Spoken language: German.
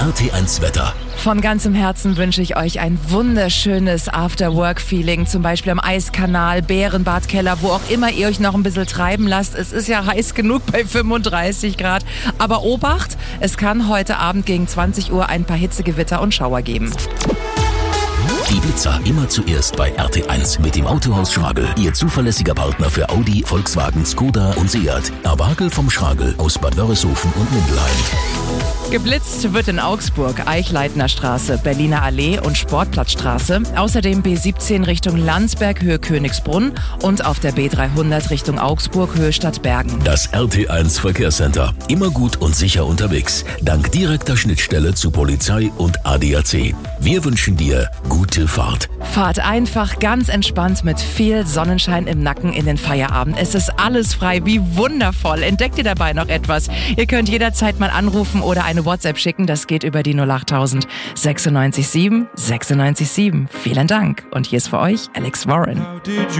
RT1 Wetter. Von ganzem Herzen wünsche ich euch ein wunderschönes After-Work-Feeling, zum Beispiel am Eiskanal, Bärenbadkeller, wo auch immer ihr euch noch ein bisschen treiben lasst. Es ist ja heiß genug bei 35 Grad. Aber Obacht, es kann heute Abend gegen 20 Uhr ein paar Hitzegewitter und Schauer geben. Die Blitzer immer zuerst bei RT1 mit dem Autohaus Schragel. Ihr zuverlässiger Partner für Audi, Volkswagen, Skoda und Seat. Erwagel vom Schragel aus Bad Wörishofen und Mindelheim. Geblitzt wird in Augsburg, Eichleitner Straße, Berliner Allee und Sportplatzstraße. Außerdem B17 Richtung Landsberg, Höhe Königsbrunn und auf der B300 Richtung Augsburg, Höhe Stadtbergen. Das RT1 Verkehrscenter. Immer gut und sicher unterwegs. Dank direkter Schnittstelle zu Polizei und ADAC. Wir wünschen dir gute Fahrt. Fahrt einfach ganz entspannt mit viel Sonnenschein im Nacken in den Feierabend. Es ist alles frei, wie wundervoll. Entdeckt ihr dabei noch etwas? Ihr könnt jederzeit mal anrufen oder eine WhatsApp schicken. Das geht über die 08000 96 7 96 7. Vielen Dank. Und hier ist für euch Alex Warren.